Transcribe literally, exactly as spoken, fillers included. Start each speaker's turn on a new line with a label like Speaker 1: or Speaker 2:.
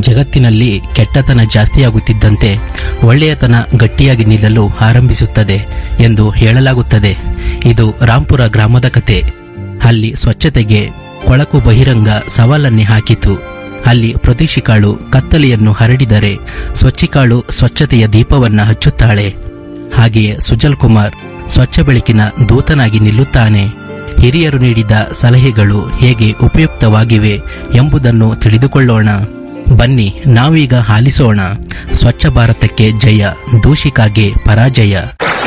Speaker 1: ಜಗತ್ತಿನಲ್ಲಿ ಕೆಟ್ಟತನ ಜಾಸ್ತಿಯಾಗುತ್ತಿದ್ದಂತೆ ಒಳ್ಳೆಯತನ ಗಟ್ಟಿಯಾಗಿ ನಿಲ್ಲಲು ಆರಂಭಿಸುತ್ತದೆ ಎಂದು ಹೇಳಲಾಗುತ್ತದೆ. ಇದು ರಾಂಪುರ ಗ್ರಾಮದ ಕತೆ. ಅಲ್ಲಿ ಸ್ವಚ್ಛತೆಗೆ ಕೊಳಕು ಬಹಿರಂಗ ಸವಾಲನ್ನೇ ಹಾಕಿತು. ಅಲ್ಲಿ ಪ್ರತಿಶಿಕಾಳು ಕತ್ತಲೆಯನ್ನು ಹರಡಿದರೆ ಸ್ವಚ್ಛಿಕಾಳು ಸ್ವಚ್ಛತೆಯ ದೀಪವನ್ನ ಹಚ್ಚುತ್ತಾಳೆ. ಹಾಗೆಯೇ ಸುಜಲ್ ಕುಮಾರ್ ಸ್ವಚ್ಛ ಬೆಳಕಿನ ದೂತನಾಗಿ ನಿಲ್ಲುತ್ತಾನೆ. ಹಿರಿಯರು ನೀಡಿದ ಸಲಹೆಗಳು ಹೇಗೆ ಉಪಯುಕ್ತವಾಗಿವೆ ಎಂಬುದನ್ನು ತಿಳಿದುಕೊಳ್ಳೋಣ. ಬನ್ನಿ ನಾವೀಗ ಆಲಿಸೋಣ. ಸ್ವಚ್ಛ ಭಾರತಕ್ಕೆ ಜಯ, ದೂಷಿಕಾಗೆ ಪರಾಜಯ.